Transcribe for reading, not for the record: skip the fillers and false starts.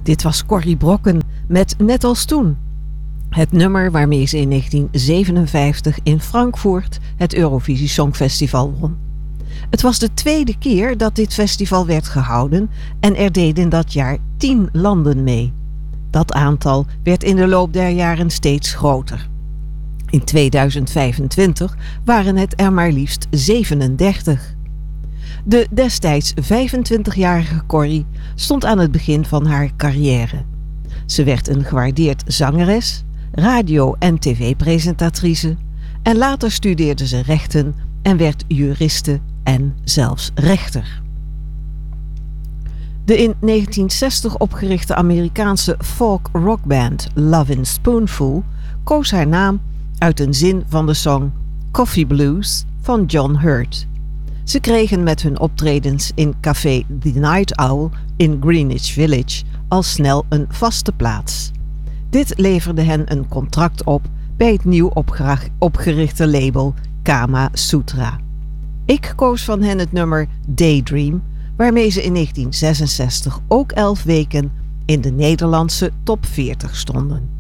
Dit was Corrie Brokken met Net als toen. Het nummer waarmee ze in 1957 in Frankfurt het Eurovisie Songfestival won. Het was de tweede keer dat dit festival werd gehouden en er deden in dat jaar 10 landen mee. Dat aantal werd in de loop der jaren steeds groter. In 2025 waren het er maar liefst 37. De destijds 25-jarige Corrie stond aan het begin van haar carrière. Ze werd een gewaardeerd zangeres, radio- en tv-presentatrice en later studeerde ze rechten en werd juriste en zelfs rechter. De in 1960 opgerichte Amerikaanse folk-rockband Lovin' Spoonful koos haar naam uit een zin van de song Coffee Blues van John Hurt. Ze kregen met hun optredens in café The Night Owl in Greenwich Village al snel een vaste plaats. Dit leverde hen een contract op bij het nieuw opgerichte label Kama Sutra. Ik koos van hen het nummer Daydream, waarmee ze in 1966 ook 11 weken in de Nederlandse top 40 stonden.